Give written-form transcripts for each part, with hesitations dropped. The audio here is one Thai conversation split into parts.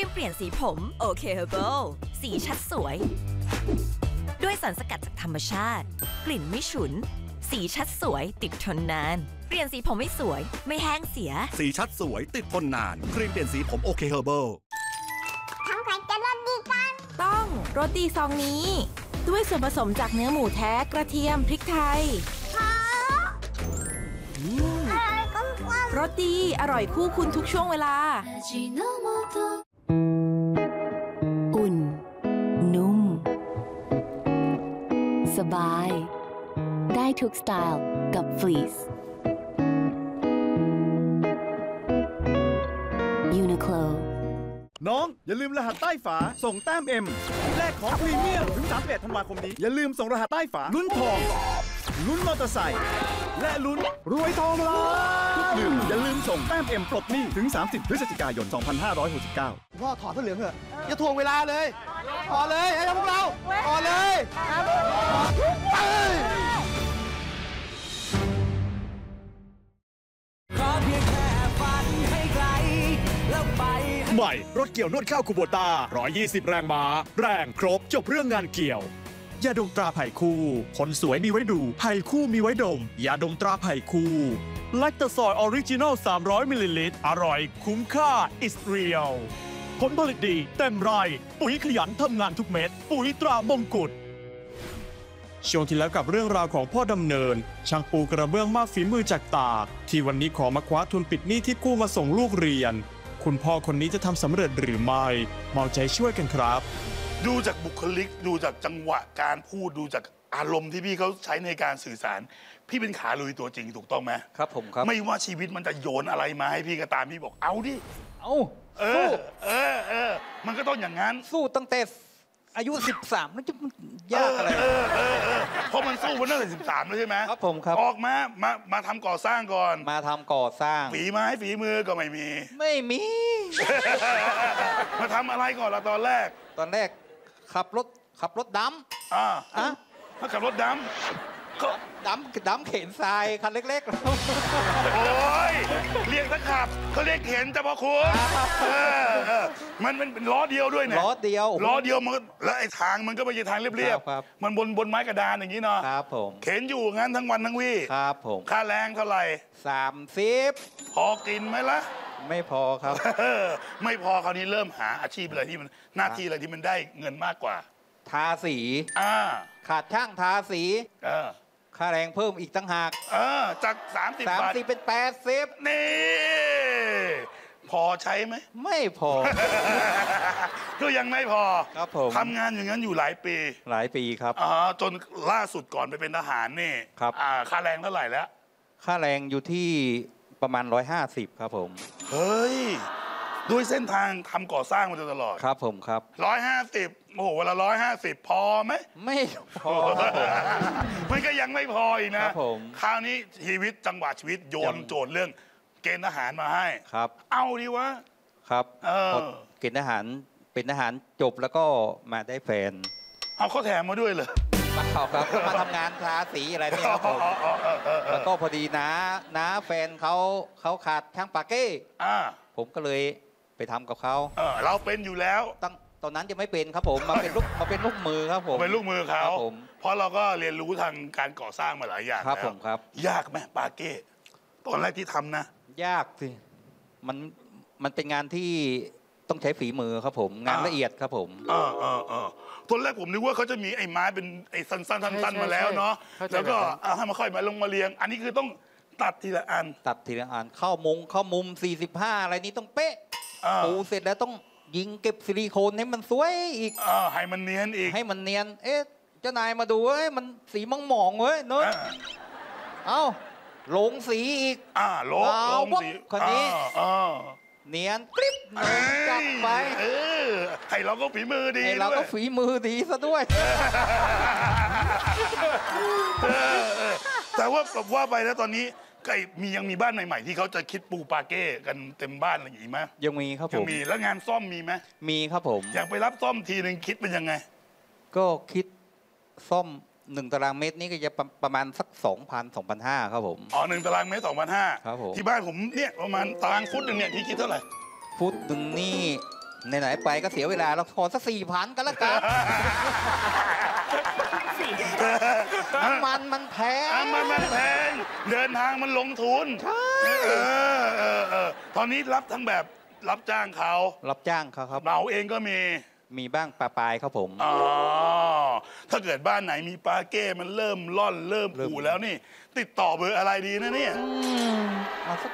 รีมเปลี่ยนสีผมโอเคเฮอร์เบิลสีชัดสวยด้วยสารสกัดจากธรรมชาติกลิ่นไม่ฉุนสีชัดสวยติดทนนานเปลี่ยนสีผมไม่สวยไม่แห้งเสียสีชัดสวยติดทนนานครีมเปลี่ยนสีผมโอเคเฮอร์เบิลทำใครจะรสดีกันต้องรสดีซองนี้ด้วยส่วนผสมจากเนื้อหมูแท้กระเทียมพริกไทยรสดีอร่อยคู่คุณทุกช่วงเวลาอุ่นนุ่มสบายได้ทุกสไตล์กับ Fleece Uniqlo น้องอย่าลืมรหัสใต้ฝาส่งแต้ม M แลกของพรีเมียมถึง31ธันวาคมนี้อย่าลืมส่งรหัสใต้ฝาลุ้นทองลุ้นมอเตอร์ไซค์และลุ้นรวยทองล้านทุกดื่มอย่าลืมส่งแต้ม M ปลดหนี้ถึง30พฤศจิกายน2569 พ่อถอดผ้าเหลืองเถอะอย่าถ่วงเวลาเลยถอดเลยไอ้พวกเราถอดเลยใหม่รถเกี่ยวนวดข้าวคูโบต้า120แรงม้าแรงครบจบเรื่องงานเกี่ยวยาดมตราไผ่คู่คนสวยมีไว้ดูไผ่คู่มีไว้ดมยาดมตราไผ่คู่แลคตาซอยออริจินอล300มิลลิลิตรอร่อยคุ้มค่าอิสเรียลผลผลิตดีเต็มไร่ปุ๋ยขยันทำงานทุกเม็ดปุ๋ยตรามงกุฎช่วงที่แล้วกับเรื่องราวของพ่อดำเนินช่างปูกระเบื้องมากฝีมือจากตากที่วันนี้ขอมาคว้าทุนปิดหนี้ที่กู้มาส่งลูกเรียนคุณพ่อคนนี้จะทำสำเร็จหรือไม่มาใจช่วยกันครับดูจากบุคลิกดูจากจังหวะการพูดดูจากอารมณ์ที่พี่เขาใช้ในการสื่อสารพี่เป็นขาลุยตัวจริงถูกต้องไหมครับผมครับไม่ว่าชีวิตมันจะโยนอะไรมาให้พี่ก็ตามพี่บอกเอาดิเอาสู้มันก็ต้องอย่างนั้นสู้ตั้งแต่อายุ13นั่นจะยากอะไรเพราะมันสู้มาตั้งแต่13แล้วใช่ไหมครับผมครับออกมาทำก่อสร้างก่อนมาทำก่อสร้างฝีไม้ฝีมือก็ไม่มี มาทำอะไรก่อนละตอนแรกขับรถดำถ้าขับรถดำก็ดำเข็นทรายคันเล็กๆโอ้ยเรียกถ้าขับเขาเรียกเข็นจะพอคุณมันเป็นล้อเดียวด้วยเนี่ยล้อเดียวมันแล้วไอ้ทางมันก็ไม่ใช่ทางเรียบๆมันบนไม้กระดานอย่างนี้เนาะครับผมเข็นอยู่งั้นทั้งวันทั้งวี่ครับผมค่าแรงเท่าไหร่ 30 พอกินไหมล่ะไม่พอครับไม่พอคราวนี้เริ่มหาอาชีพอะไรที่มันหน้าที่อะไรที่มันได้เงินมากกว่าทาสีขาดช่างทาสีค่าแรงเพิ่มอีกตั้งหากจาก30 บาทเป็น80 นี่พอใช้ไหมไม่พอก็ยังไม่พอครับผมทำงานอย่างนั้นอยู่หลายปีครับจนล่าสุดก่อนไปเป็นทหารนี่ครับค่าแรงเท่าไหร่แล้วค่าแรงอยู่ที่ประมาณ150ครับผมเฮ้ยด้วยเส้นทางทำก่อสร้างมาตลอดครับผมครับ 150โอ้โหเวลา150พอไหมไม่พอมันก็ยังไม่พออีกนะครับผมคราวนี้ชีวิตจังหวะชีวิตโยนโจทย์เรื่องเกณฑ์ทหารมาให้ครับเอาดีวะครับเกณฑ์ทหารเป็นทหารจบแล้วก็มาได้แฟนเอาเขาแถมมาด้วยเลยมาเขาครับมาทำงานทาสีอะไรเนี่ยครับผมแล้วก็พอดีนะแฟนเขาขาดช่างปาเก้ผมก็เลยไปทำกับเขาเราเป็นอยู่แล้วตอนนั้นจะไม่เป็นครับผมมาเป็นลูกมือครับผมเป็นลูกมือเขาเพราะเราก็เรียนรู้ทางการก่อสร้างมาหลายอย่างครับผมครับยากไหมปาเก้ตอนแรกที่ทำนะยากสิมันเป็นงานที่ต้องใช้ฝีมือครับผมงานละเอียดครับผมตอนแรกผมนึกว่าเขาจะมีไอ้ไม้เป็นไอ้สั้นๆมาแล้วเนาะแล้วก็ให้มาค่อยมาลงมาเรียงอันนี้คือต้องตัดทีละอันเข้ามุม45อะไรนี้ต้องเป๊ะปูเสร็จแล้วต้องยิงเก็บซิลิโคนให้มันสวยอีกให้มันเนียนอีกให้มันเนียนเจ้านายมาดูมันสีหมองเว้ยเนอะลงสีอีกลงสีคนนี้เนียนกริบจับไปให้เราก็ฝีมือดีเราก็ฝีมือดีซะด้วยแต่ว่าไปแล้วตอนนี้ยังมีบ้านใหม่ๆที่เขาจะคิดปูปาเก้กันเต็มบ้านอะไรอย่างนี้ไหมยังมีครับผมยังมีแล้วงานซ่อมมีไหมมีครับผมอยากไปรับซ่อมทีหนึ่งคิดเป็นยังไงก็คิดซ่อม1 ตารางเมตรนี่ก็จะประมาณสัก 2,500 ครับผม 1 ตารางเมตร 2,500 ครับผมที่บ้านผมเนี่ยประมาณตารางฟุตหนึ่งเนี่ยที่คิดเท่าไหร่ฟุตหนึ่งนี่ไหนๆไปก็เสียเวลาเราขอสัก4,000กันละกันน้ำมันแพงมันแพงเดินทางมันลงทุนใช่ตอนนี้รับทั้งแบบรับจ้างเขารับจ้างเขาครับเราเองก็มีบ้างปลายครับผมอ๋อถ้าเกิดบ้านไหนมีปลาเก้มันเริ่มล่อนเริ่มผูแล้วนี่ติดต่อเบอร์อะไรดีนะเนี่ยเอาสัก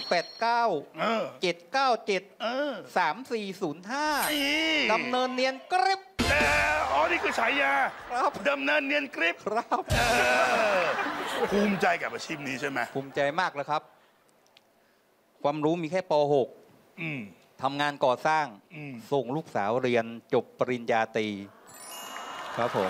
089-797-3405ดำเนินเนียนกริบอ๋อนี่คือฉายาครับดำเนินเนียนกริบครับภูมิใจกับอาชีพนี้ใช่ไหมภูมิใจมากแล้วครับความรู้มีแค่ป .6 ทำงานก่อสร้างส่งลูกสาวเรียนจบปริญญาตรีครับผม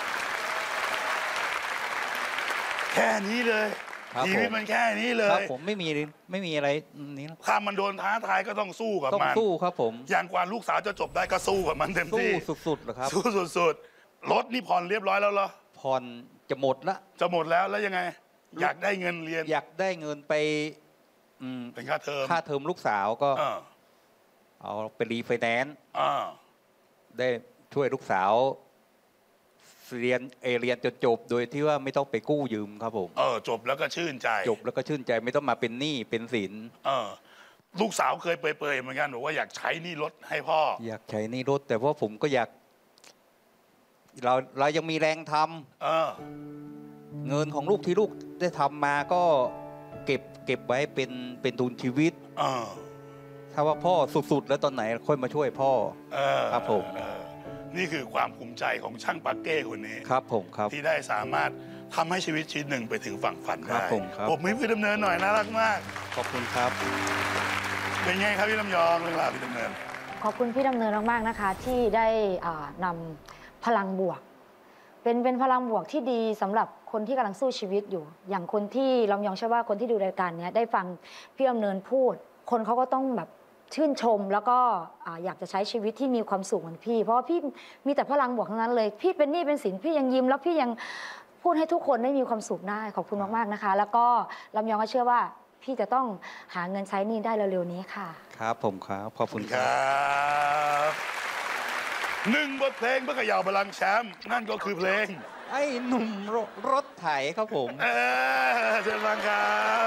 แค่นี้เลยชีวิตมันแค่นี้เลยครับผมไม่มีอะไรนี้ถ้ามันโดนท้าทายก็ต้องสู้กับมันต้องสู้ครับผมอย่างกว่าลูกสาวจะจบได้ก็สู้กับมันเต็มที่สู้สุดๆเหรอครับสู้สุดๆรถนี่ผ่อนเรียบร้อยแล้วเหรอผ่อนจะหมดละจะหมดแล้วยังไงอยากได้เงินเรียนอยากได้เงินไปเป็นค่าเทอมลูกสาวก็เอาไปรีไฟแนนซ์ได้ช่วยลูกสาวเรียนจนจบโดยที่ว่าไม่ต้องไปกู้ยืมครับผมจบแล้วก็ชื่นใจไม่ต้องมาเป็นหนี้เป็นสินลูกสาวเคยเปรยๆเหมือนกันบอกว่าอยากใช้หนี้รถให้พ่ออยากใช้หนี้รถแต่ว่าผมก็อยากเรายังมีแรงทำเงินของลูกที่ลูกได้ทำมาก็เก็บไว้เป็นทุนชีวิตถ้าว่าพ่อสุดๆแล้วตอนไหนค่อยมาช่วยพ่อครับผมนี่คือความภูมิใจของช่างปาเก้คนนี้ครับผมครับที่ได้สามารถทำให้ชีวิตหนึ่งไปถึงฝั่งฝันได้ผมไม่พี่ดำเนินหน่อยน่ารักมากขอบคุณครับเป็นไงครับพี่ลำยองเรื่องราวพี่ดำเนินขอบคุณพี่ดำเนินมากๆนะคะที่ได้นำพลังบวกเป็นพลังบวกที่ดีสำหรับคนที่กำลังสู้ชีวิตอยู่อย่างคนที่ลำยองเชื่อว่าคนที่ดูรายการนี้ได้ฟังพี่ดำเนินพูดคนเขาก็ต้องแบบชื่นชมแล้วก็อยากจะใช้ชีวิตที่มีความสุขเหมือนพี่เพราะว่าพี่มีแต่พลังบวกทั้งนั้นเลยพี่เป็นหนี้เป็นสินพี่ยังยิ้มแล้วพี่ยังพูดให้ทุกคนได้มีความสุขได้ขอบคุณมากๆนะคะแล้วก็ลำยองก็เชื่อว่าพี่จะต้องหาเงินใช้หนี้ได้เร็วๆนี้ค่ะครับผมครับขอบคุณครับ1 บทเพลงเพื่อเขย่าพลังแชมป์นั่นก็คือเพลงไอ้หนุ่มรถไถครับผมเชิญฟังครับ